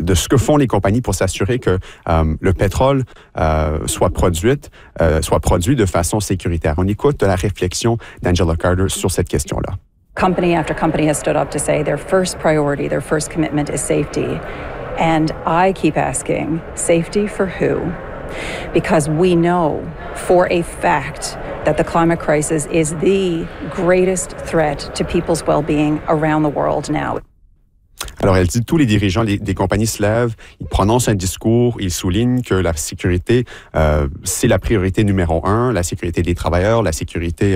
de ce que font les compagnies pour s'assurer que le pétrole soit produit de façon sécuritaire. On écoute la réflexion d'Angela Carter sur cette question-là. Company after company has stood up to say their first priority, their first commitment is safety. And I keep asking, safety for who? Because we know for a fact that the climate crisis is the greatest threat to people's well-being around the world now. Alors, elle dit tous les dirigeants des compagnies se lèvent, ils prononcent un discours, ils soulignent que la sécurité, c'est la priorité numéro 1, la sécurité des travailleurs, la sécurité,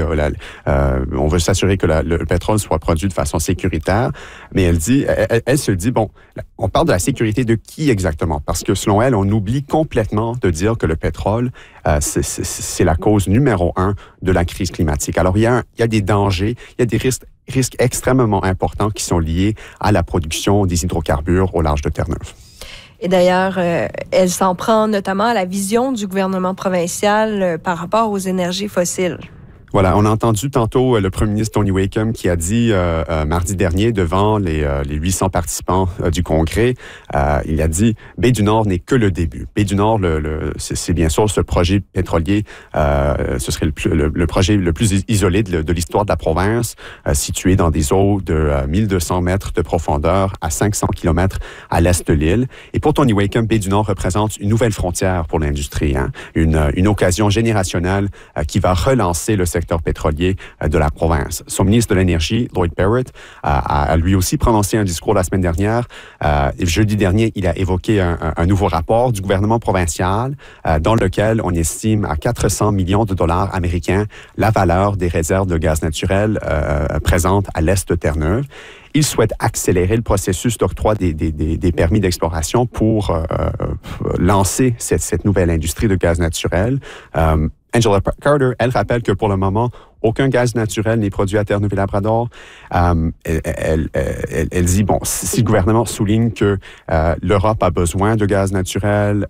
on veut s'assurer que le pétrole soit produit de façon sécuritaire. Mais elle se dit, bon, on parle de la sécurité de qui exactement? Parce que selon elle, on oublie complètement de dire que le pétrole, c'est la cause numéro 1 de la crise climatique. Alors, il y a des dangers, il y a des risques extrêmement importants qui sont liés à la production des hydrocarbures au large de Terre-Neuve. Et d'ailleurs, elle s'en prend notamment à la vision du gouvernement provincial par rapport aux énergies fossiles. Voilà, on a entendu tantôt le premier ministre Tony Wakeham qui a dit mardi dernier devant les 800 participants du Congrès, il a dit « Baie du Nord n'est que le début ». Baie du Nord, c'est bien sûr ce projet pétrolier, ce serait le projet le plus isolé de l'histoire de la province, situé dans des eaux de 1200 mètres de profondeur à 500 km à l'est de l'île. Et pour Tony Wakeham, Baie du Nord représente une nouvelle frontière pour l'industrie, hein, une occasion générationnelle qui va relancer le secteur pétrolier de la province. Son ministre de l'Énergie, Lloyd Barrett, a lui aussi prononcé un discours la semaine dernière. Jeudi dernier, il a évoqué un nouveau rapport du gouvernement provincial dans lequel on estime à 400 millions de dollars américains la valeur des réserves de gaz naturel présentes à l'est de Terre-Neuve. Il souhaite accélérer le processus d'octroi des permis d'exploration pour lancer cette nouvelle industrie de gaz naturel. Angela Carter, elle rappelle que pour le moment, aucun gaz naturel n'est produit à Terre-Neuve-et-Labrador. Elle dit, bon, si le gouvernement souligne que l'Europe a besoin de gaz naturel,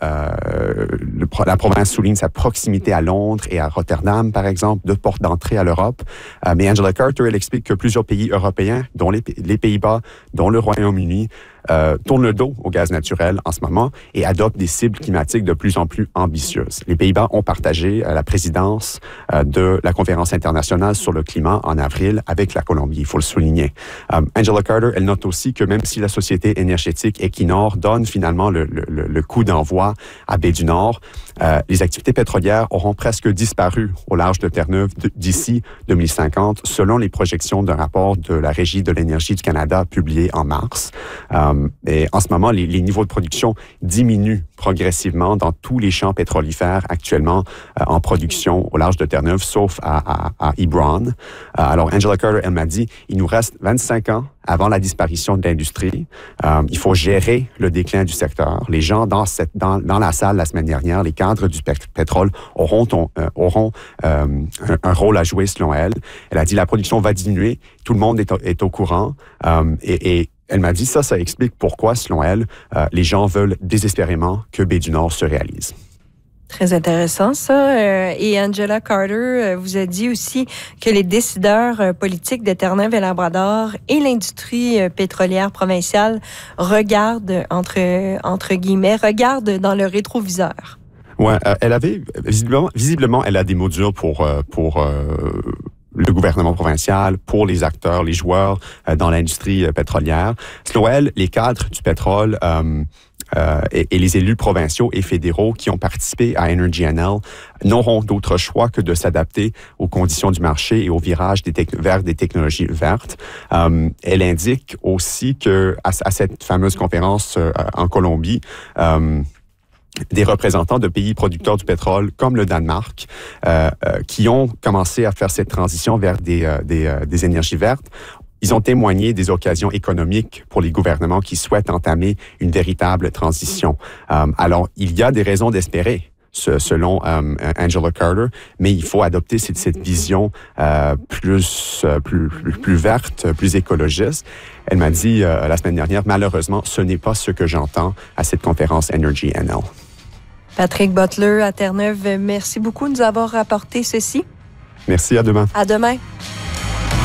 la province souligne sa proximité à Londres et à Rotterdam, par exemple, de porte d'entrée à l'Europe. Mais Angela Carter, elle explique que plusieurs pays européens, dont les Pays-Bas, dont le Royaume-Uni, tournent le dos au gaz naturel en ce moment et adoptent des cibles climatiques de plus en plus ambitieuses. Les Pays-Bas ont partagé la présidence de la conférence internationale sur le climat en avril avec la Colombie, il faut le souligner. Angela Carter, elle note aussi que même si la société énergétique Equinor donne finalement le coup d'envoi à Baie du Nord, les activités pétrolières auront presque disparu au large de Terre-Neuve d'ici 2050, selon les projections d'un rapport de la Régie de l'énergie du Canada publié en mars. Et en ce moment, les niveaux de production diminuent progressivement dans tous les champs pétrolifères actuellement en production au large de Terre-Neuve, sauf à Hebron. Alors, Angela Carter, elle m'a dit, il nous reste 25 ans avant la disparition de l'industrie. Il faut gérer le déclin du secteur. Les gens dans la salle la semaine dernière, les cadres du pétrole auront un rôle à jouer selon elle. Elle a dit la production va diminuer, tout le monde est au courant et elle m'a dit ça explique pourquoi, selon elle, les gens veulent désespérément que Baie du Nord se réalise. Très intéressant, ça. Et Angela Carter vous a dit aussi que les décideurs politiques de Terre-Neuve-et-Labrador et l'industrie pétrolière provinciale regardent, entre guillemets, regardent dans le rétroviseur. Ouais, elle avait, visiblement, elle a des mots durs pour le gouvernement provincial, pour les acteurs, les joueurs dans l'industrie pétrolière. Selon elle, les cadres du pétrole et les élus provinciaux et fédéraux qui ont participé à EnergyNL n'auront d'autre choix que de s'adapter aux conditions du marché et au virage vers des technologies vertes. Elle indique aussi que à cette fameuse conférence en Colombie, des représentants de pays producteurs du pétrole comme le Danemark qui ont commencé à faire cette transition vers des énergies vertes. Ils ont témoigné des occasions économiques pour les gouvernements qui souhaitent entamer une véritable transition. Alors, il y a des raisons d'espérer, selon Angela Carter, mais il faut adopter cette vision plus verte, plus écologiste. Elle m'a dit la semaine dernière, malheureusement, ce n'est pas ce que j'entends à cette conférence EnergyNL. Patrick Butler à Terre-Neuve, merci beaucoup de nous avoir rapporté ceci. Merci, à demain. À demain.